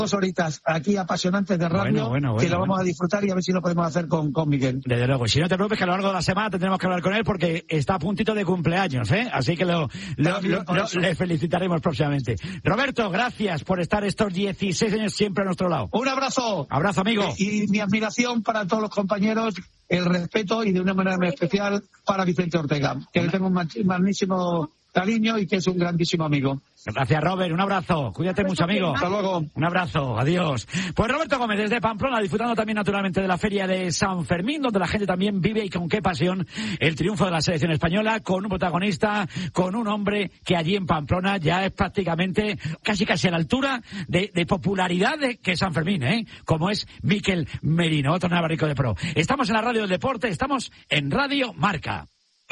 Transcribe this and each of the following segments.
2 horitas aquí apasionantes de radio, que lo vamos a disfrutar y a ver si lo podemos hacer con Miguel. Desde luego, si no te preocupes que a lo largo de la semana tendremos que hablar con él porque está a puntito de cumpleaños, así que le felicitaremos próximamente. Roberto, gracias por estar estos 16 años siempre a nuestro lado. Un abrazo. Abrazo, amigo. Y mi admiración para todos los compañeros, el respeto y de una manera muy especial para Vicente Ortega, que le tengo un magnísimo cariño y que es un grandísimo amigo. Gracias, Robert. Un abrazo. Cuídate mucho, amigo. Hasta luego. Un abrazo. Adiós. Pues Roberto Gómez desde Pamplona, disfrutando también naturalmente de la feria de San Fermín, donde la gente también vive y con qué pasión el triunfo de la selección española, con un protagonista, con un hombre que allí en Pamplona ya es prácticamente casi a la altura de popularidad que San Fermín, como es Mikel Merino, otro navarrico de pro. Estamos en la radio del deporte, estamos en Radio Marca.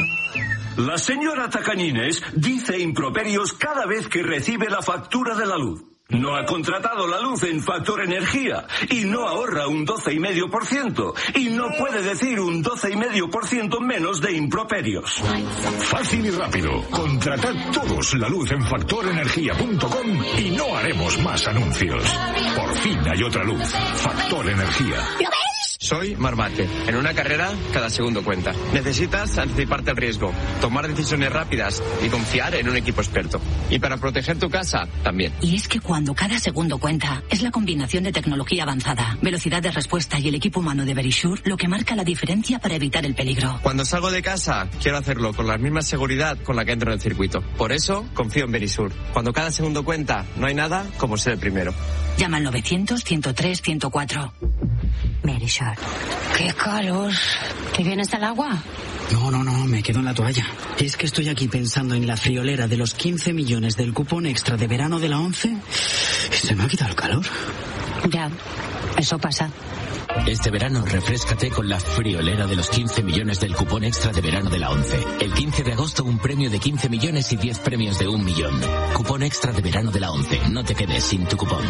La señora Tacañines dice improperios cada vez que recibe la factura de la luz. No ha contratado la luz en Factor Energía y no ahorra un 12,5% y no puede decir un 12,5% menos de improperios. Fácil y rápido. Contratad todos la luz en factorenergia.com y no haremos más anuncios. Por fin hay otra luz. Factor Energía. Soy Marmate. En una carrera, cada segundo cuenta. Necesitas anticiparte al riesgo, tomar decisiones rápidas y confiar en un equipo experto. Y para proteger tu casa, también. Y es que cuando cada segundo cuenta, es la combinación de tecnología avanzada, velocidad de respuesta y el equipo humano de Verisure lo que marca la diferencia para evitar el peligro. Cuando salgo de casa, quiero hacerlo con la misma seguridad con la que entro en el circuito. Por eso, confío en Verisure. Cuando cada segundo cuenta, no hay nada como ser el primero. Llama al 900-103-104. Verisure. ¡Qué calor! ¿Te vienes al agua? No, me quedo en la toalla. Es que estoy aquí pensando en la friolera de los 15 millones del cupón extra de verano de la 11 y se me ha quitado el calor. Ya, eso pasa. Este verano refréscate con la friolera de los 15 millones del cupón extra de verano de la 11. El 15 de agosto un premio de 15 millones y 10 premios de 1 millón. Cupón extra de verano de la 11. No te quedes sin tu cupón.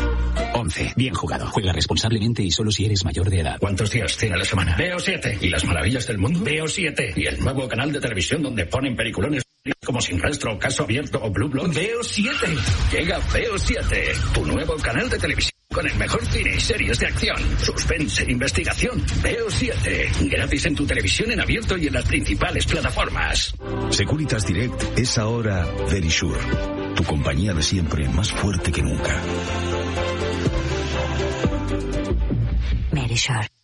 11. Bien jugado. Juega responsablemente y solo si eres mayor de edad. ¿Cuántos días tiene la semana? Veo 7. ¿Y las maravillas del mundo? Veo 7. ¿Y el nuevo canal de televisión donde ponen peliculones como Sin Rastro, Caso Abierto o Blue Bloods? Veo 7. Llega Veo 7. Tu nuevo canal de televisión con el mejor cine y series de acción, suspense, investigación. Veo 7. Gratis en tu televisión en abierto y en las principales plataformas. Securitas Direct es ahora Verisure. Tu compañía de siempre, más fuerte que nunca. Verisure.